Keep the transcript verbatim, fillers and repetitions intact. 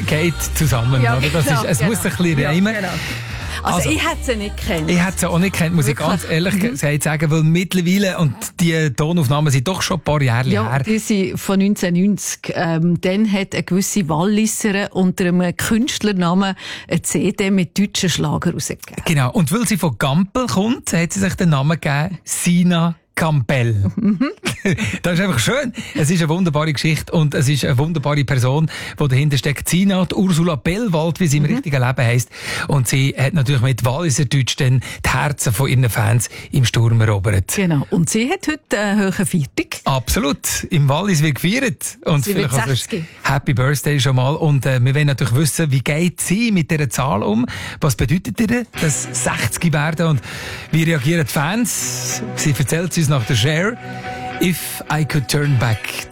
geht zusammen. Ja, oder? Das genau, ist, es genau. muss ein bisschen Ja, reimen. genau. Also, Also, ich hätte sie nicht gekannt. Ich hätte sie auch nicht gekannt, muss ich ganz ehrlich Mhm. gesagt sagen, weil mittlerweile, und die Tonaufnahmen sind doch schon ein paar Jahre Ja, her. die sind von neunzehnhundertneunzig. Ähm, dann hat eine gewisse Walliserin unter einem Künstlernamen eine C D mit deutschen Schlager rausgegeben. Genau. Und weil sie von Gampel kommt, hat sie sich den Namen gegeben, Sina Campbell. Das ist einfach schön. Es ist eine wunderbare Geschichte und es ist eine wunderbare Person, die dahinter steckt. Sina, die Ursula Bellwald, wie sie im Mhm. richtigen Leben heisst. Und sie hat natürlich mit Walliser Deutsch dann die Herzen von ihren Fans im Sturm erobert. Genau. Und sie hat heute einen hohen Viertag. Absolut. Im Wallis wird gefeiert. Und Sie wird vielleicht also sechzig. Happy Birthday schon mal. Und äh, wir wollen natürlich wissen, wie geht sie mit dieser Zahl um? Was bedeutet ihr das sechzig werden? Und wie reagieren die Fans? Sie erzählt es uns nach der Share. If I could turn back